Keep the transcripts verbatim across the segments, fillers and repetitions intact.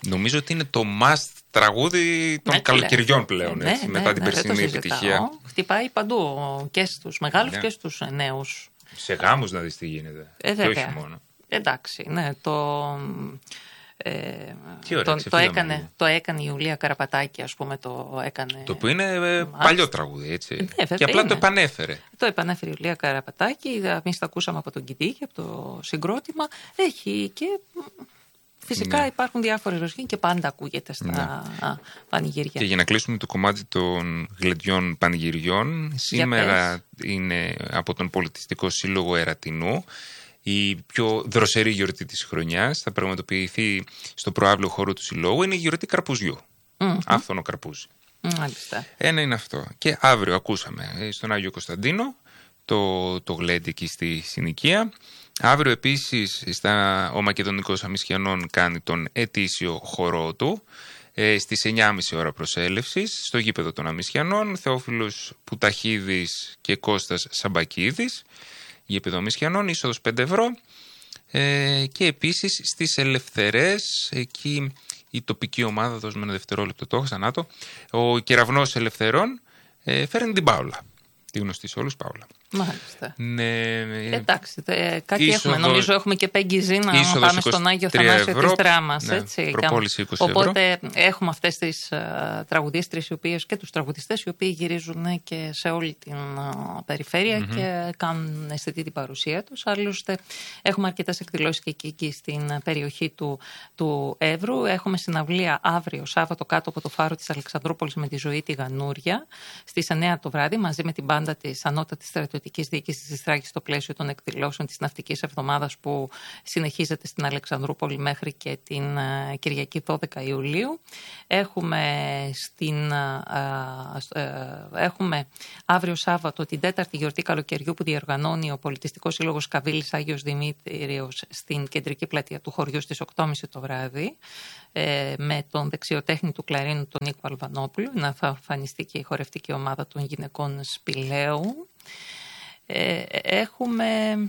Νομίζω ότι είναι το must τραγούδι των ναι, καλοκαιριών πλέον, ναι, έτσι, ναι, μετά ναι, την ναι, περσινή επιτυχία. Χτυπάει παντού και στους μεγάλους ναι. και στους νέους. Σε γάμους να δεις τι γίνεται. Ε, και όχι μόνο. Εντάξει, ναι, το... Ε, ωραία, το, το, έκανε, το έκανε η Ιουλία Καραπατάκη, ας πούμε, το έκανε. Το που είναι ε, παλιό τραγούδι, έτσι. Ναι, και απλά είναι. Το επανέφερε. Το επανέφερε η Ιουλία Καραπατάκη. Εμείς το ακούσαμε από τον Κηδίκη, από το συγκρότημα. Έχει και. Φυσικά ναι. υπάρχουν διάφορες ρωσικοί και πάντα ακούγεται στα ναι. πανηγύρια. Και για να κλείσουμε το κομμάτι των γλεντιών πανηγυριών, σήμερα είναι από τον Πολιτιστικό Σύλλογο Ερατινού. Η πιο δροσερή γιορτή της χρονιάς θα πραγματοποιηθεί στο προαύλιο χώρο του Συλλόγου. Είναι η γιορτή Καρπουζιού. Mm-hmm. Άφθονο καρπούζι. Μάλιστα. Ένα είναι αυτό. Και αύριο ακούσαμε στον Άγιο Κωνσταντίνο το, το γλέντι εκεί στη συνοικία. Αύριο επίσης στα, ο Μακεδονικός Αμισιανών κάνει τον ετήσιο χορό του. Ε, στις εννιά και μισή ώρα προσέλευσης στο γήπεδο των Αμισιανών. Θεόφιλος Πουταχίδης και Κώστας Σαμπακίδης. Γήπεδο Αμισιανών, είσοδος πέντε ευρώ. Ε, και επίσης στις Ελευθερές, εκεί η τοπική ομάδα, δώσουμε ένα δευτερόλεπτο, το έχω ξανά το, ο Κεραυνός Ελευθερών ε, φέρνει την Πάολα. Τη γνωστή σε όλους Πάολα. Μάλιστα. Ναι, εντάξει, τε, κάτι είσοδο, έχουμε. Νομίζω έχουμε και Πέγγι να πάμε στον Άγιο Θανάσιο της Δράμας. Ναι, έτσι, προπόληση είκοσι ευρώ. Οπότε έχουμε αυτές τις uh, τραγουδίστρες οι οποίες, και τους τραγουδιστές οι οποίοι γυρίζουν και σε όλη την uh, περιφέρεια mm-hmm. και κάνουν αισθητή την παρουσία τους. Άλλωστε έχουμε αρκετές εκδηλώσεις και εκεί, εκεί στην περιοχή του, του Εύρου. Έχουμε συναυλία αύριο Σάββατο κάτω από το φάρο της Αλεξανδρούπολης με τη Ζωή τη Γανούρια στις εννιά το βράδυ μαζί με την μπάντα της Ανώτατης Στρατιωτικής Διοίκησης της Θράκης στο πλαίσιο των εκδηλώσεων της Ναυτικής Εβδομάδας που συνεχίζεται στην Αλεξανδρούπολη μέχρι και την uh, Κυριακή δώδεκα Ιουλίου. Έχουμε, στην, uh, uh, έχουμε αύριο Σάββατο την τέταρτη γιορτή καλοκαιριού που διοργανώνει ο Πολιτιστικός Σύλλογος Καβίλης Άγιος Δημήτριος στην κεντρική πλατεία του χωριού στις οκτώ και μισή το βράδυ ε, με τον δεξιοτέχνη του κλαρίνου τον Νίκο Αλβανόπουλο. Να θα εμφανιστεί και η χορευτική ομάδα των γυναικών Σπηλαίου. Ε, έχουμε,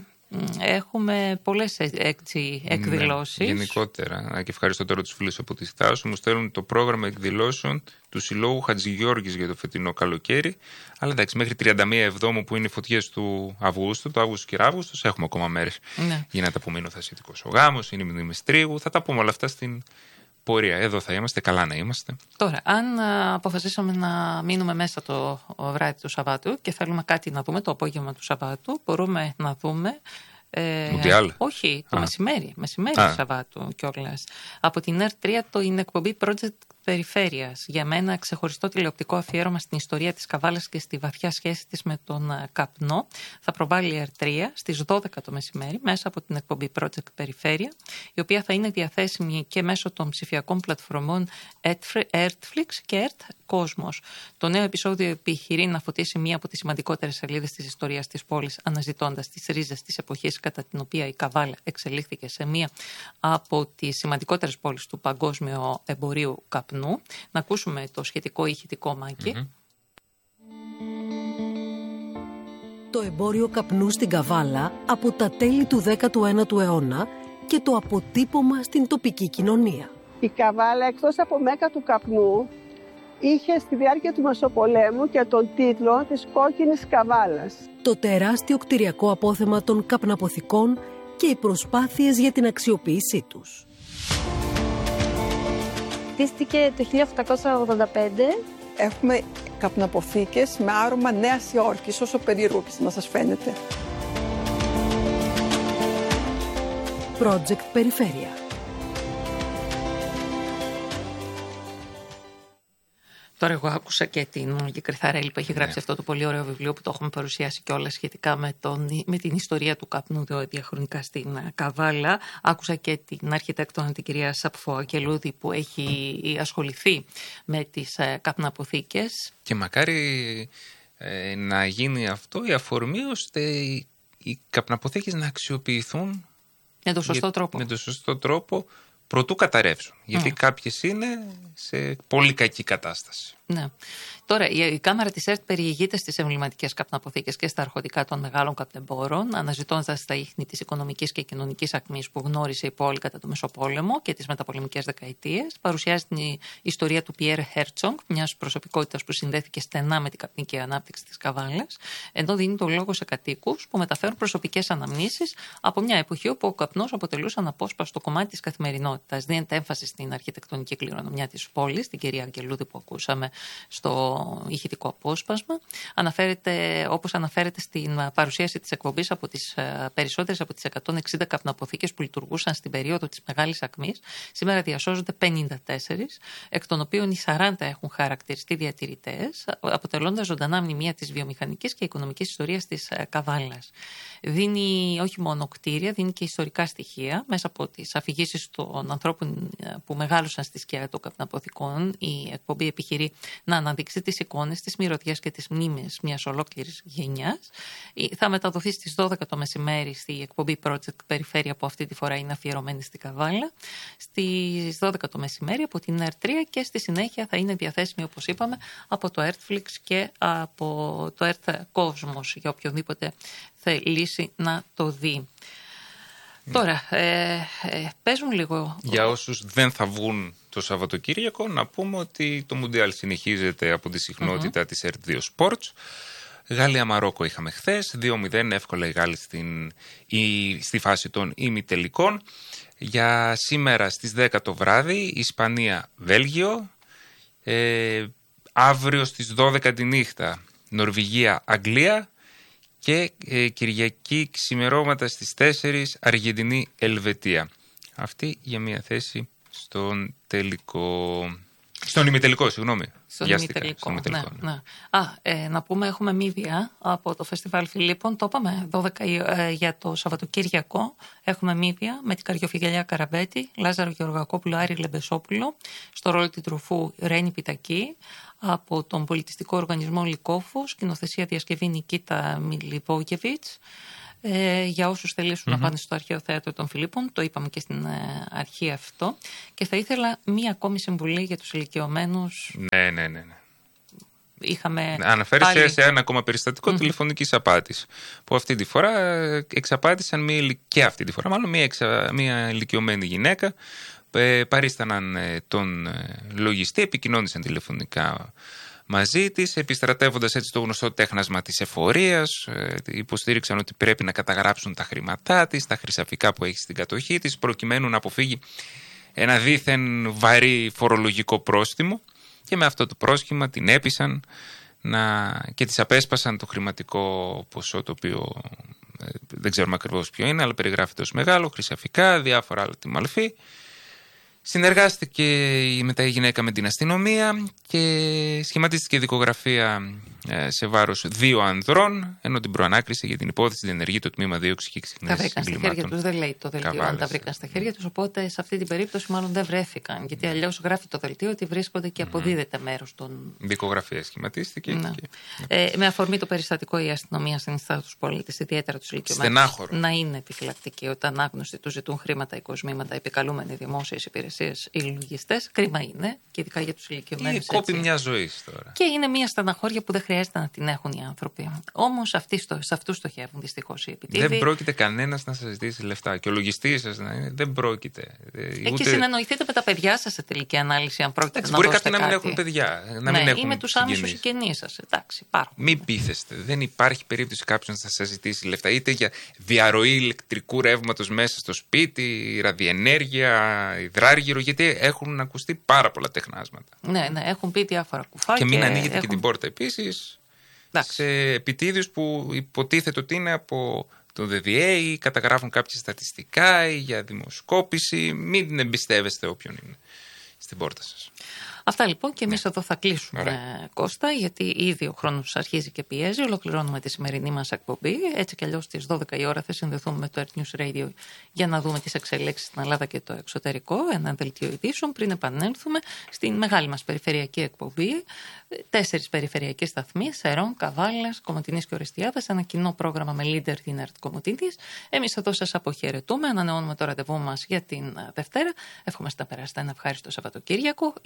έχουμε πολλές έτσι, εκδηλώσεις. Ναι, γενικότερα. Και ευχαριστώ τώρα τους φίλους από τη Στάσου. Μου στέλνουν το πρόγραμμα εκδηλώσεων του Συλλόγου Χατζηγιώργης για το φετινό καλοκαίρι. Αλλά εντάξει, μέχρι τριάντα μία Εβδόμου που είναι οι φωτιές του Αυγούστου, το Αύγουστο και Αύγουστος, έχουμε ακόμα μέρες. Ναι. Γίνεται από μήνο θασιτικός ο γάμος, είναι η μνημεστρίγου. Θα τα πούμε όλα αυτά στην πορεία. Εδώ θα είμαστε, καλά να είμαστε. Τώρα, αν α, αποφασίσαμε να μείνουμε μέσα το βράδυ του Σαββάτου και θέλουμε κάτι να δούμε το απόγευμα του Σαββάτου, μπορούμε να δούμε. Ε, Μουντιάλ. Όχι, το Α. μεσημέρι, μεσημέρι του Σαββάτου κιόλας. Από την ΕΡΤ τρία το είναι εκπομπή Project Περιφέρειας. Για μένα ξεχωριστό τηλεοπτικό αφιέρωμα στην ιστορία της Καβάλας και στη βαθιά σχέση της με τον καπνό. Θα προβάλλει η ΕΡΤ τρία στις δώδεκα το μεσημέρι μέσα από την εκπομπή Project Περιφέρεια, η οποία θα είναι διαθέσιμη και μέσω των ψηφιακών πλατφορμών Ertflix και ΕΡΤ Κόσμος. Το νέο επεισόδιο επιχειρεί να φωτίσει μία από τις σημαντικότερες σελίδες της ιστορίας της πόλης, αναζητώντας τις ρίζες της εποχής κατά την οποία η Καβάλα εξελίχθηκε σε μία από τις σημαντικότερες πόλεις του παγκόσμιου εμπορίου καπνού. Να ακούσουμε το σχετικό ηχητικό μάκι. Mm-hmm. Το εμπόριο καπνού στην Καβάλα από τα τέλη του δέκατου ένατου αιώνα και το αποτύπωμα στην τοπική κοινωνία. Η Καβάλα, εκτός από μέκα του καπνού, είχε στη διάρκεια του Μεσοπολέμου και τον τίτλο της Κόκκινης Καβάλας. Το τεράστιο κτηριακό απόθεμα των καπναποθηκών και οι προσπάθειες για την αξιοποίησή τους. Χτίστηκε το χίλια οκτακόσια ογδόντα πέντε. Έχουμε καπναποθήκες με άρωμα Νέας Υόρκης, όσο περίεργο και να σας φαίνεται. Project Περιφέρεια. Τώρα εγώ άκουσα και την Μόνικη Κρυθαρέλη που έχει γράψει ναι. αυτό το πολύ ωραίο βιβλίο που το έχουμε παρουσιάσει κιόλας σχετικά με, τον, με την ιστορία του καπνού διαχρονικά στην Καβάλα. Άκουσα και την αρχιτέκτονα την κυρία Σαπφό Αγγελούδη που έχει ασχοληθεί με τις καπναποθήκες. Και μακάρι ε, να γίνει αυτό η αφορμή ώστε οι, οι καπναποθήκες να αξιοποιηθούν με τον σωστό για, τρόπο. Με τον σωστό τρόπο προτού καταρρεύσουν. Γιατί mm. κάποιες είναι σε πολύ κακή κατάσταση. Ναι. Τώρα, η κάμερα της ΕΡΤ περιηγείται στις εμβληματικές καπναποθήκες και στα αρχοντικά των μεγάλων καπνεμπόρων, αναζητώντας τα ίχνη της οικονομικής και κοινωνικής ακμής που γνώρισε η πόλη κατά το Μεσοπόλεμο και τις μεταπολεμικές δεκαετίες. Παρουσιάζει την ιστορία του Πιέρ Χέρτσογκ, μιας προσωπικότητας που συνδέθηκε στενά με την καπνική ανάπτυξη της Καβάλας, ενώ δίνει το λόγο σε κατοίκους που μεταφέρουν προσωπικές αναμνήσεις από μια εποχή όπου ο καπνός αποτελούσε αναπόσπαστο κομμάτι της καθημερινότητας. Δίνεται έμφαση στην αρχιτεκτονική κληρονομιά της πόλης, την κυρία Αγγελούδη που ακούσαμε στο ηχητικό απόσπασμα. Αναφέρεται, όπως αναφέρεται στην παρουσίαση της εκπομπής, από τις περισσότερες από τις εκατόν εξήντα καπναποθήκες που λειτουργούσαν στην περίοδο της Μεγάλης Ακμής, σήμερα διασώζονται πενήντα τέσσερα, εκ των οποίων οι σαράντα έχουν χαρακτηριστεί διατηρητές, αποτελώντας ζωντανά μνημεία της βιομηχανικής και οικονομικής ιστορίας της Καβάλας. Δίνει όχι μόνο κτίρια, δίνει και ιστορικά στοιχεία. Μέσα από τις αφηγήσεις των ανθρώπων που μεγάλωσαν στη σκιά των καπναποθηκών, η εκπομπή επιχειρεί να αναδείξει τις εικόνες, τις μυρωδιές και τις μνήμες μιας ολόκληρης γενιάς. Θα μεταδοθεί στις δώδεκα το μεσημέρι στη εκπομπή Project Περιφέρεια, που αυτή τη φορά είναι αφιερωμένη στη Καβάλα. Στις δώδεκα το μεσημέρι από την ΕΡΤ τρία και στη συνέχεια θα είναι διαθέσιμη, όπως είπαμε, από το Earthflix και από το Earth Cosmos για οποιονδήποτε θελήσει να το δει. Τώρα, ε, ε, παίζουν λίγο... Για όσους δεν θα βγουν το Σαββατοκύριακο, να πούμε ότι το Μουντιάλ συνεχίζεται από τη συχνότητα mm-hmm. της ερ δύο Sports. Γαλλία-Μαρόκο είχαμε χθες, δύο μηδέν εύκολα οι Γάλλοι στην, η, στη φάση των ημιτελικών. Για σήμερα στις δέκα το βράδυ, Ισπανία-Βέλγιο. Ε, αύριο στις δώδεκα τη νύχτα, Νορβηγία-Αγγλία. Και ε, Κυριακή ξημερώματα στις τέσσερις, Αργεντινή-Ελβετία. Αυτή για μια θέση στον τελικό... Στον ημιτελικό, συγγνώμη. Στον ημιτελικό, ναι, ναι. ναι. Α, ε, να πούμε, έχουμε μύδια από το Φεστιβάλ Φιλίππων. Το είπαμε, δώδεκα ε, για το Σαββατοκύριακο. Έχουμε μύδια με την Καριοφυγελιά Καραμπέτη, Λάζαρο Γεωργακόπουλο, Άρη Λεμπεσόπουλο, στο ρόλο του τροφού Ρένη Πιτακή, από τον πολιτιστικό οργανισμό Λυκόφος, σκηνοθεσία διασκευή Νικίτα Μιλιβόγεβιτς. Ε, για όσους θελήσουν mm-hmm. να πάνε στο Αρχαίο Θέατρο των Φιλίππων, το είπαμε και στην ε, αρχή αυτό. Και θα ήθελα μία ακόμη συμβουλή για τους ηλικιωμένους. Ναι, ναι, ναι. ναι. Είχαμε Αναφέρεσαι πάλι... σε ένα ακόμα περιστατικό mm-hmm. τηλεφωνικής απάτης, που αυτή τη φορά εξαπάτησαν μία, και αυτή τη φορά μάλλον μία, εξα, μία ηλικιωμένη γυναίκα. Ε, παρίσταναν ε, τον ε, λογιστή, επικοινώνησαν τηλεφωνικά μαζί της, επιστρατεύοντας έτσι το γνωστό τέχνασμα της εφορίας, ε, υποστήριξαν ότι πρέπει να καταγράψουν τα χρήματά της, τα χρυσαφικά που έχει στην κατοχή της, προκειμένου να αποφύγει ένα δήθεν βαρύ φορολογικό πρόστιμο, και με αυτό το πρόσχημα την έπεισαν να... και της απέσπασαν το χρηματικό ποσό, το οποίο ε, δεν ξέρουμε ακριβώς ποιο είναι, αλλά περιγράφεται ως μεγάλο, χρυσαφικά, διάφορα άλλα τιμαλφή. Συνεργάστηκε μετά η γυναίκα με την αστυνομία και σχηματίστηκε δικογραφία σε βάρος δύο ανδρών, ενώ την προανάκρισε για την υπόθεση διενεργεί το τμήμα δίωξη και εξυχνίαση εγκλημάτων. Τα βρήκαν στα χέρια τους, δεν λέει το δελτίο αν τα βρήκαν στα χέρια τους, οπότε σε αυτή την περίπτωση μάλλον δεν βρέθηκαν, γιατί αλλιώς γράφει το δελτίο ότι βρίσκονται και αποδίδεται μέρος των... Δικογραφία σχηματίστηκε. Ναι. Και... Ε, με αφορμή το περιστατικό, η αστυνομία συνιστά τους πολίτες, ιδιαίτερα τους ηλικιωμένους, να είναι επιφυλακτικοί όταν άγνωστοι τους ζητούν χρήματα ή κοσμήματα, επικαλούμενοι δημόσιες υπηρεσίες ή λογιστές. Κρίμα είναι, και ειδικά για τους ηλικιωμένους. Είναι κόπη μια ζωή τώρα. Και είναι μια στεναχώρια που δεν χρειάζεται να την έχουν οι άνθρωποι. Όμως σε αυτούς στοχεύουν δυστυχώς οι επιτίβοι. Δεν πρόκειται κανένας να σας ζητήσει λεφτά. Και ο λογιστής σας να είναι. Δεν πρόκειται. Ε, ούτε... Και συνεννοηθείτε με τα παιδιά σας σε τελική ανάλυση, αν πρόκειται Εντάξει, να μπορεί δώσετε κάποιοι κάτι. να μην έχουν παιδιά. Να ναι, μην έχουν ή με τους άμεσους συγγενείς σας. Εντάξει, υπάρχουν. Μην πείθεστε. Δεν υπάρχει περίπτωση κάποιος να σας ζητήσει λεφτά. Είτε για διαρροή ηλεκτρικού ρεύματος μέσα στο σπίτι, ραδιενέργεια, υδράργυρο, γιατί έχουν ακουστεί πάρα πολλά τεχνάσματα. Ναι, ναι, έχουν πει διάφορα κουφάκια. Και μην ανοίγετε έχουν... και την πόρτα επίσης σε επιτίδιους που υποτίθεται ότι είναι από το ντι ντι έι ή καταγράφουν κάποια στατιστικά ή για δημοσκόπηση. Μην την εμπιστεύεστε όποιον είναι στην πόρτα σας. Αυτά λοιπόν, και εμείς ναι. εδώ θα κλείσουμε. Ωραία. Κώστα, γιατί ήδη ο χρόνος αρχίζει και πιέζει. Ολοκληρώνουμε τη σημερινή μας εκπομπή. Έτσι κι αλλιώς στις δώδεκα η ώρα θα συνδεθούμε με το Earth News Radio για να δούμε τις εξελίξεις στην Ελλάδα και το εξωτερικό, ένα δελτίο ειδήσεων, πριν επανέλθουμε στην μεγάλη μας περιφερειακή εκπομπή. Τέσσερις περιφερειακές σταθμοί, Σερών, Καβάλας, Κομοτηνής και Ορεστιάδας, ένα κοινό πρόγραμμα με leader την ΕΡΤ Κομοτηνής. Εμείς εδώ σας αποχαιρετούμε, ανανεώνουμε το ραντεβού μας για την Δευτέρα. Εύχομαι να περάσετε ένα ευχάριστο Σαββατοκύριακο. Ήταν ο Κώστας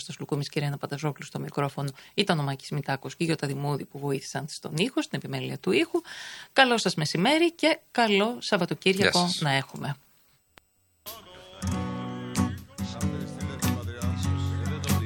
Χρήστος Λουκούμης και η Ρένα Πανταζόγλου στο μικρόφωνο. Ήταν ο Μάκης Μητάκος και η Γιώτα Δημούδη που βοήθησαν στον ήχο, στην επιμέλεια του ήχου. Καλό σας μεσημέρι και καλό Σαββατοκύριακο να έχουμε.